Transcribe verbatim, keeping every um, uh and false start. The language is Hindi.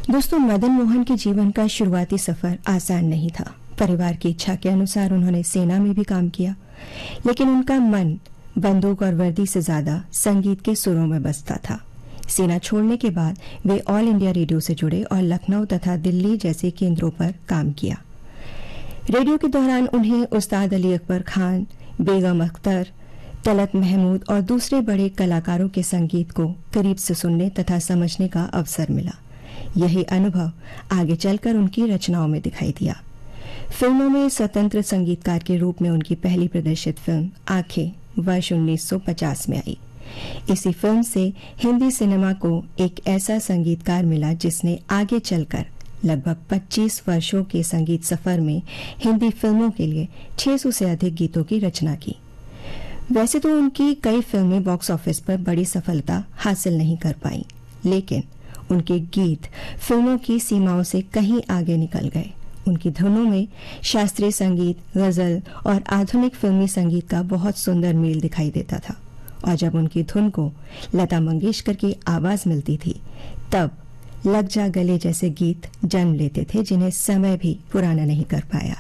दोस्तों, मदन मोहन के जीवन का शुरुआती सफर आसान नहीं था। परिवार की इच्छा के अनुसार उन्होंने सेना में भी काम किया, लेकिन उनका मन बंदूक और वर्दी से ज्यादा संगीत के सुरों में बसता था। सेना छोड़ने के बाद वे ऑल इंडिया रेडियो से जुड़े और लखनऊ तथा दिल्ली जैसे केंद्रों पर काम किया। रेडियो के दौरान उन्हें उस्ताद अली अकबर खान, बेगम अख्तर, तलत महमूद और दूसरे बड़े कलाकारों के संगीत को करीब से सुनने तथा समझने का अवसर मिला। यही अनुभव आगे चलकर उनकी रचनाओं में दिखाई दिया। फिल्मों में स्वतंत्र संगीतकार के रूप में उनकी पहली प्रदर्शित फिल्म आंखें वर्ष उन्नीस सौ पचास में आई। इसी फिल्म से हिंदी सिनेमा को एक ऐसा संगीतकार मिला जिसने आगे चलकर लगभग पच्चीस वर्षों के संगीत सफर में हिंदी फिल्मों के लिए छह सौ से अधिक गीतों की रचना की। वैसे तो उनकी कई फिल्में बॉक्स ऑफिस पर बड़ी सफलता हासिल नहीं कर पाईं, लेकिन उनके गीत फिल्मों की सीमाओं से कहीं आगे निकल गए। उनकी धुनों में शास्त्रीय संगीत, गजल और आधुनिक फिल्मी संगीत का बहुत सुंदर मेल दिखाई देता था, और जब उनकी धुन को लता मंगेशकर की आवाज मिलती थी, तब लग जा गले जैसे गीत जन्म लेते थे, जिन्हें समय भी पुराना नहीं कर पाया।